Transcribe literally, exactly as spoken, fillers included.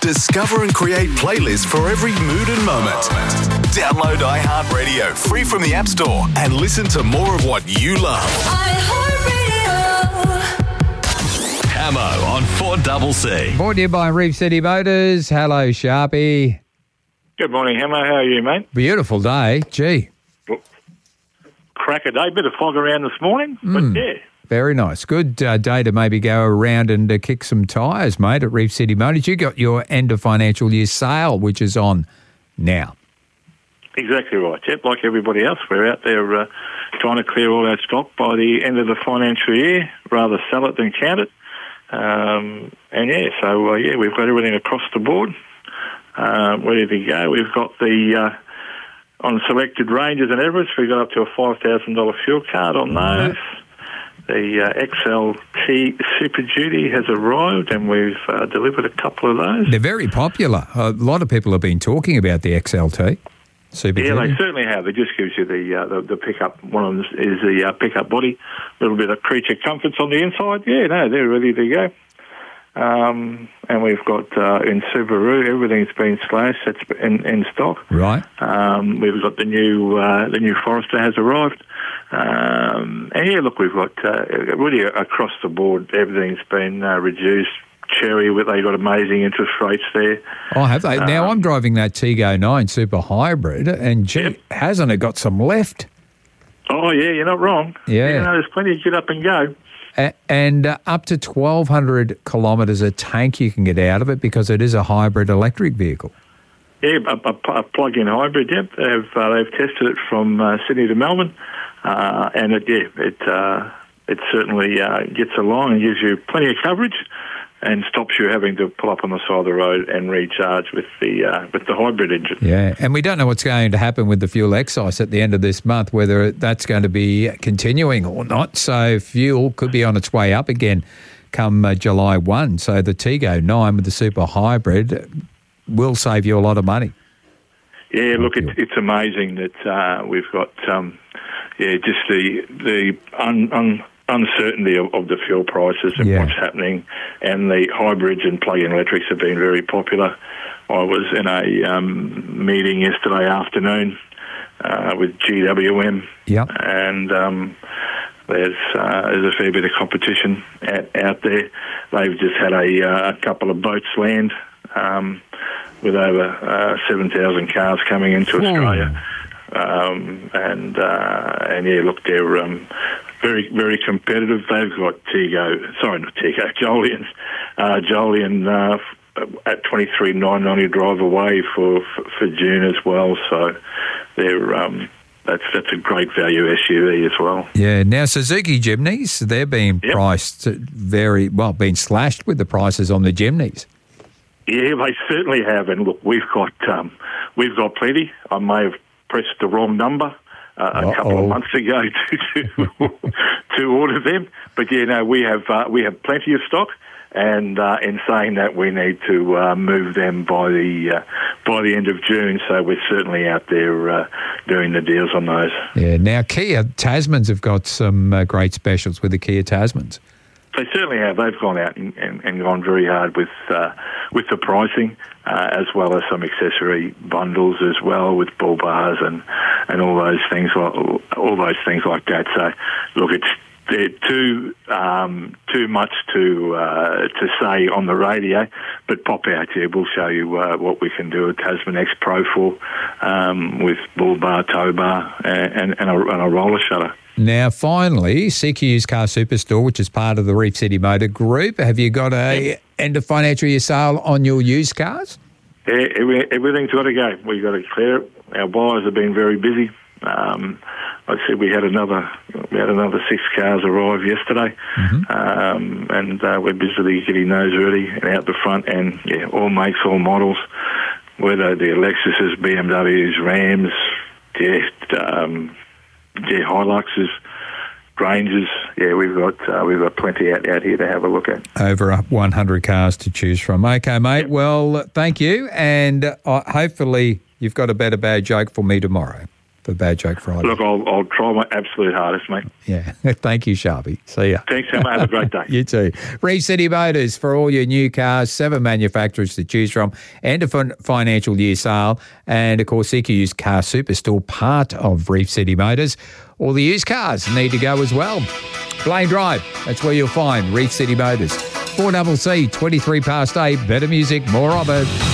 Discover and create playlists for every mood and moment. Download iHeartRadio free from the App Store and listen to more of what you love. iHeartRadio. Hamo on four C C. Brought to you by Reef City Motors. Hello, Sharpie. Good morning, Hamo. How are you, mate? Beautiful day. Gee. Well, crack a day. Bit of fog around this morning, Mm. but yeah. Very nice. Good uh, day to maybe go around and uh, kick some tyres, mate, at Reef City Motors. You got your end of financial year sale, which is on now. Exactly right. Yep, like everybody else, we're out there uh, trying to clear all our stock by the end of the financial year, rather sell it than count it. Um, and yeah, so uh, yeah, we've got everything across the board uh, ready to go. We've got the uh, on selected ranges and Everest, we've got up to a five thousand dollars fuel card on those. The uh, X L T Super Duty has arrived, and we've uh, delivered a couple of those. They're very popular. A lot of people have been talking about the X L T Super Yeah, Duty. they certainly have. It just gives you the uh, the, the pickup. One of them is the uh, pickup body, a little bit of creature comforts on the inside. Yeah, no, they're ready to go. Um, and we've got uh, in Subaru, everything's been slashed. That's in, in stock. Right. Um, we've got the new uh, the new Forester has arrived. Um, and yeah, look, we've got uh, really across the board, everything's been uh, reduced. Cherry, they got amazing interest rates there. Oh, have they? Um, now, I'm driving that Tego nine Super Hybrid, and gee, Yep. hasn't it got some left? Oh, yeah, you're not wrong. Yeah. You know, there's plenty to get up and go. A- and uh, up to twelve hundred kilometres a tank you can get out of it because it is a hybrid electric vehicle. Yeah, a, a, a plug-in hybrid, yep. They've, uh, they've tested it from uh, Sydney to Melbourne, uh, and it, yeah, it, uh, it certainly uh, gets along and gives you plenty of coverage and stops you having to pull up on the side of the road and recharge with the uh, with the hybrid engine. Yeah, and we don't know what's going to happen with the fuel excise at the end of this month, whether that's going to be continuing or not. So fuel could be on its way up again come uh, July first. So the Tego nine with the Super Hybrid will save you a lot of money. Yeah, look, it's, it's amazing that uh, we've got um, yeah just the the un, un, uncertainty of, of the fuel prices and Yeah. what's happening, and the hybrids and plug-in electrics have been very popular. I was in a um, meeting yesterday afternoon uh, with G W M, Yep. and um, there's uh, there's a fair bit of competition out, out there. They've just had a, uh, a couple of boats land um, with over uh, seven thousand cars coming into Australia. Um, and uh, and yeah, look, they're um, very very competitive. They've got Tego, sorry, not Tego, Jolyon, uh, Jolyon uh, at twenty-three nine ninety drive away for, for for June as well. So they're um, that's that's a great value S U V as well. Yeah. Now Suzuki Jimneys, they're being Yep. priced very well, being slashed with the prices on the Jimneys. Yeah, they certainly have. And look, we've got um, we've got plenty. I may have pressed the wrong number uh, a couple Uh-oh. of months ago to to, to order them, but yeah, no, we have uh, we have plenty of stock, and uh, in saying that, we need to uh, move them by the uh, by the end of June. So we're certainly out there uh, doing the deals on those. Yeah. Now Kia Tasmans have got some uh, great specials with the Kia Tasmans. They certainly have. They've gone out and, and, and gone very hard with uh, with the pricing, uh, as well as some accessory bundles as well with bull bars and, and all those things, all those things like that. So, look, it's they're too um, too much to uh, to say on the radio, but pop out here. We'll show you uh, what we can do with Tasman X Pro for um, with bull bar, tow bar, and, and, a, and a roller shutter. Now, finally, C Q Used Car Superstore, which is part of the Reef City Motor Group. Have you got a end of financial year sale on your used cars? Yeah, every, everything's got to go. We've got to clear it. Our buyers have been very busy. Um, I said we had another we had another six cars arrive yesterday, Mm-hmm. um, and uh, we're busily getting those ready and out the front. And yeah, all makes, all models, whether they're Lexuses, B M Ws, Rams, yeah, um, yeah, Hiluxes, Grangers. Yeah, we've got uh, we've got plenty out, out here to have a look at. Over one hundred cars to choose from. Okay, mate. Yep. Well, thank you. And uh, hopefully you've got a better bad joke for me tomorrow. for Bad Joke Friday. Look, I'll, I'll try my absolute hardest, mate. Yeah. Thank you, Sharpie. See ya. Thanks, Emma. Have a great day. You too. Reef City Motors for all your new cars, seven manufacturers to choose from, and a fin- financial year sale. And, of course, C Q U's Car Superstore, part of Reef City Motors. All the used cars need to go as well. Blaine Drive, that's where you'll find Reef City Motors. four C C, twenty-three past eight. Better music, more of it.